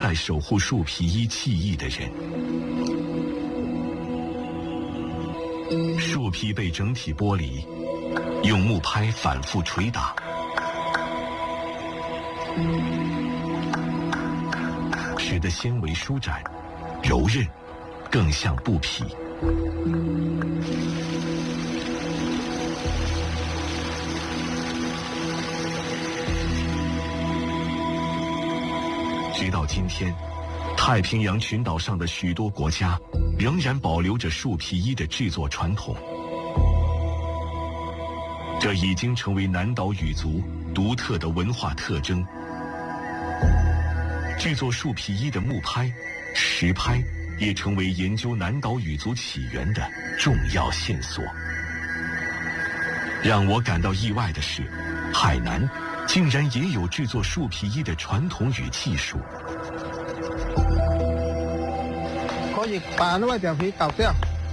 代守护树皮衣记忆的人。树皮被整体剥离，用木拍反复捶打，使得纤维舒展、柔韧，更像布匹。直到今天，太平洋群岛上的许多国家仍然保留着树皮衣的制作传统，这已经成为南岛语族独特的文化特征。制作树皮衣的木拍、石拍也成为研究南岛语族起源的重要线索。让我感到意外的是，海南竟然也有制作树皮衣的传统与技术。 可以把外表皮搞掉。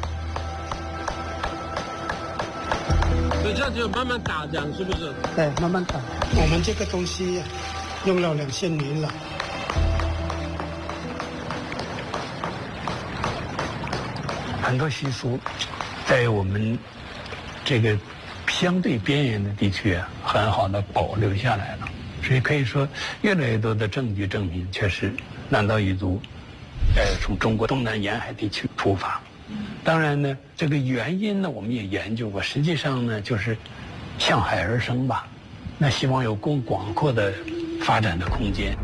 所以这样就慢慢打，这样是不是？ 对，慢慢打。 我们这个东西用了2000年了。 很多习俗在我们这个相对边缘的地区很好的保留下来了，所以可以说越来越多的证据证明，确实南岛语族从中国东南沿海地区出发。当然呢，这个原因呢我们也研究过，实际上呢就是向海而生吧，那希望有更广阔的发展的空间。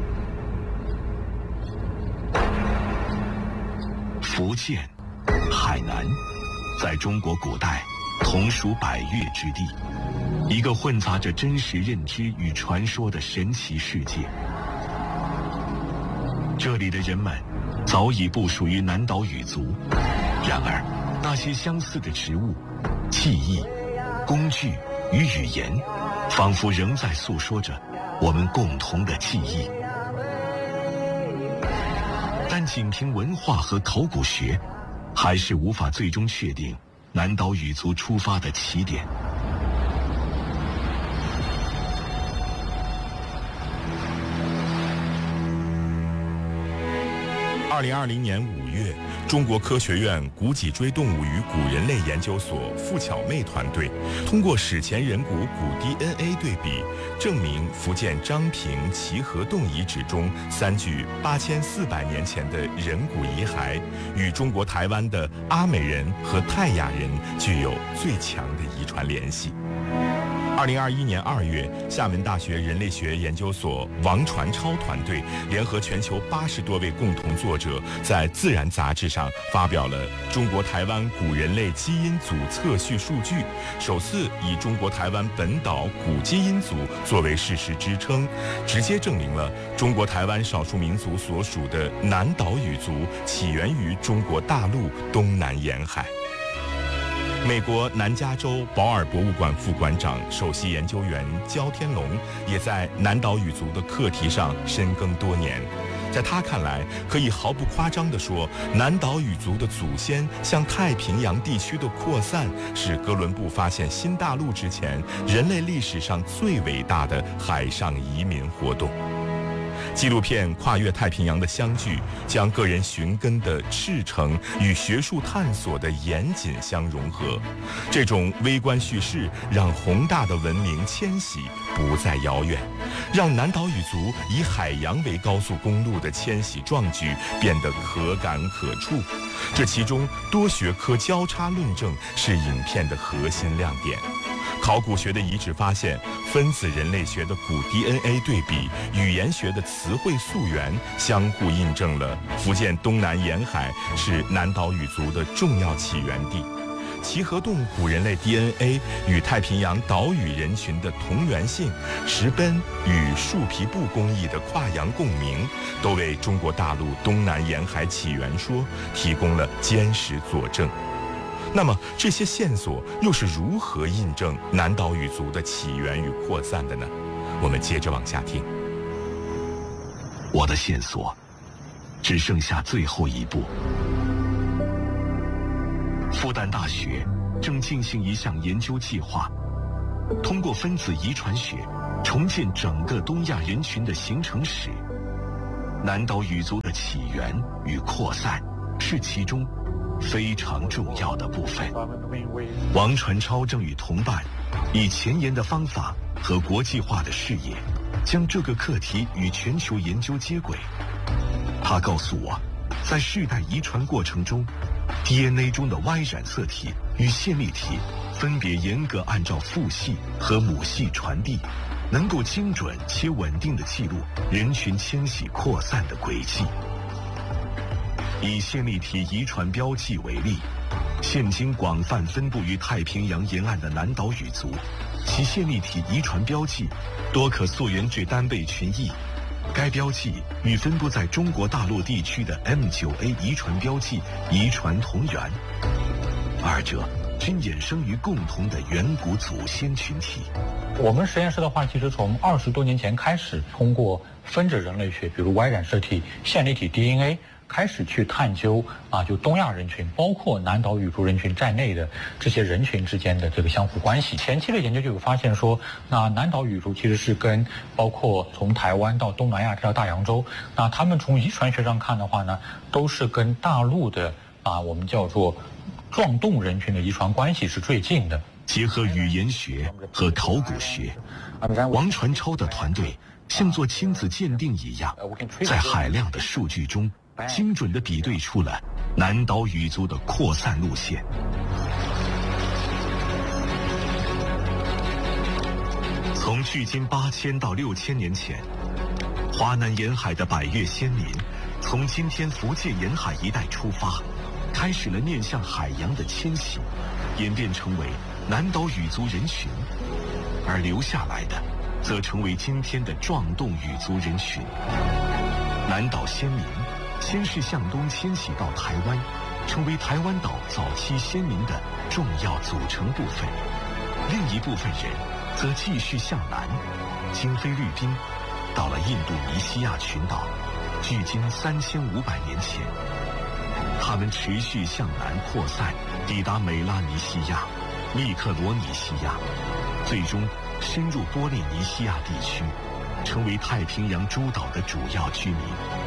福建、海南，在中国古代同属百越之地，一个混杂着真实认知与传说的神奇世界。这里的人们早已不属于南岛语族，然而那些相似的植物、记忆、工具与语言，仿佛仍在诉说着我们共同的记忆。但仅凭文化和考古学，还是无法最终确定南岛语族出发的起点。 2020年5月，中国科学院古脊椎动物与古人类研究所傅巧妹团队通过史前人骨骨 DNA 对比，证明福建漳平齐河洞遗址中3具8400年前的人骨遗骸，与中国台湾的阿美人和泰雅人具有最强的遗传联系。2021年2月，厦门大学人类学研究所王传超团队联合全球80多位共同作者，在《自然》杂志上发表了中国台湾古人类基因组测序数据，首次以中国台湾本岛古基因组作为事实支撑，直接证明了中国台湾少数民族所属的南岛语族起源于中国大陆东南沿海。美国南加州保尔博物馆副馆长、首席研究员焦天龙也在南岛语族的课题上深耕多年。在他看来，可以毫不夸张地说，南岛语族的祖先向太平洋地区的扩散，是哥伦布发现新大陆之前人类历史上最伟大的海上移民活动。纪录片《跨越太平洋的相聚》将个人寻根的赤诚与学术探索的严谨相融合，这种微观叙事让宏大的文明迁徙不再遥远，让南岛语族以海洋为高速公路的迁徙壮举变得可感可触。这其中多学科交叉论证是影片的核心亮点。考古学的遗址发现，分子人类学的古 DNA 对比，语言学的词汇溯源，相互印证了福建东南沿海是南岛语族的重要起源地。齐河洞古人类 DNA 与太平洋岛屿人群的同源性，石奔与树皮布工艺的跨洋共鸣，都为中国大陆东南沿海起源说提供了坚实佐证。那么这些线索又是如何印证南岛语族的起源与扩散的呢？我们接着往下听。 我的线索只剩下最后一步。复旦大学正进行一项研究计划，通过分子遗传学重建整个东亚人群的形成史。 南岛语族的起源与扩散是其中非常重要的部分。王传超正与同伴以前沿的方法和国际化的视野，将这个课题与全球研究接轨。他告诉我，在世代遗传过程中， DNA 中的 Y 染色体与线粒体分别严格按照父系和母系传递，能够精准且稳定地记录人群迁徙扩散的轨迹。以线粒体遗传标记为例，现今广泛分布于太平洋沿岸的南岛语族，其线粒体遗传标记多可溯源至单倍群异。该标记与分布在中国大陆地区的 M9A 遗传标记遗传同源，二者均衍生于共同的远古祖先群体。 我们实验室的话，其实从20多年前开始，通过分子人类学，比如 Y 染色体、线粒体 DNA， 开始去探究就东亚人群，包括南岛语族人群在内的这些人群之间的这个相互关系。前期的研究就有发现说，那南岛语族其实是跟包括从台湾到东南亚这条大洋洲，那他们从遗传学上看的话呢，都是跟大陆的我们叫做壮动人群的遗传关系是最近的。 结合语言学和考古学，王传超的团队像做亲子鉴定一样，在海量的数据中精准地比对出了南岛语族的扩散路线。从距今8000到6000年前，华南沿海的百越先民从今天福建沿海一带出发，开始了面向海洋的迁徙，演变成为南岛语族人群，而留下来的则成为今天的壮动语族人群。南岛先民先是向东迁徙到台湾，成为台湾岛早期先民的重要组成部分。另一部分人则继续向南，经菲律宾，到了印度尼西亚群岛，距今3500年前。他们持续向南扩散，抵达美拉尼西亚、密克罗尼西亚，最终深入波利尼西亚地区，成为太平洋诸岛的主要居民。